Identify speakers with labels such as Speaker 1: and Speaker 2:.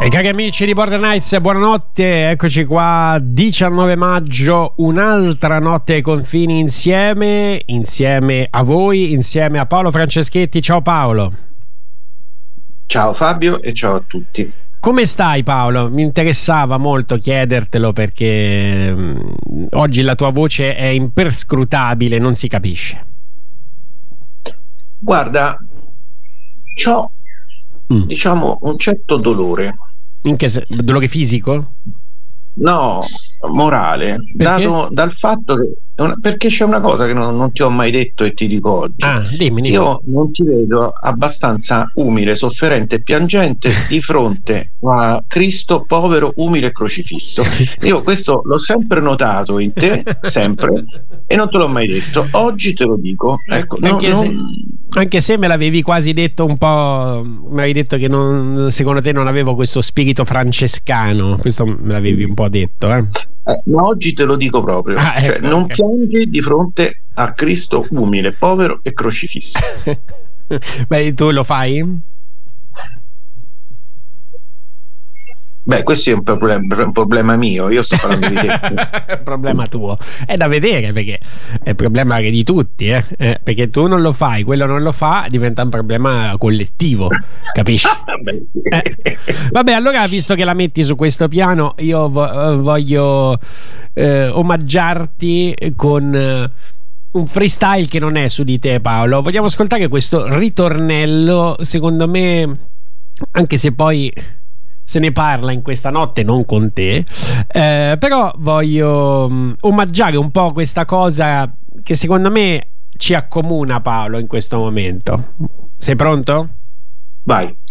Speaker 1: E cari amici di Border Nights, buonanotte, eccoci qua, 19 maggio, un'altra notte ai confini insieme a voi, insieme a Paolo Franceschetti. Ciao Paolo.
Speaker 2: Ciao Fabio e ciao a tutti.
Speaker 1: Come stai Paolo? Mi interessava molto chiedertelo perché oggi la tua voce è imperscrutabile, non si capisce.
Speaker 2: Guarda, c'ho diciamo un certo dolore.
Speaker 1: Dolore fisico?
Speaker 2: No, morale,
Speaker 1: Perché?
Speaker 2: dato dal fatto che perché c'è una cosa che non ti ho mai detto e ti dico oggi.
Speaker 1: Dimmi.
Speaker 2: Io non ti vedo abbastanza umile, sofferente e piangente di fronte a Cristo povero, umile e crocifisso. Io questo l'ho sempre notato in te, sempre, e non te l'ho mai detto. Oggi te lo dico. Ecco,
Speaker 1: anche se me l'avevi quasi detto un po', mi avevi detto che secondo te non avevo questo spirito francescano, questo me l'avevi un po' detto,
Speaker 2: ma oggi te lo dico proprio,
Speaker 1: ecco,
Speaker 2: non piangi di fronte a Cristo umile, povero e crocifisso.
Speaker 1: Beh, tu lo fai?
Speaker 2: Beh, questo è un problema mio, io sto parlando di te.
Speaker 1: È un problema tuo, è da vedere perché è un problema che di tutti, perché tu non lo fai, quello non lo fa, diventa un problema collettivo, capisci? Vabbè, allora visto che la metti su questo piano, io voglio omaggiarti con un freestyle che non è su di te, Paolo. Vogliamo ascoltare questo ritornello, secondo me, anche se poi se ne parla in questa notte, non con te, però voglio omaggiare un po' questa cosa che secondo me ci accomuna, Paolo, in questo momento. Sei pronto?
Speaker 2: Vai.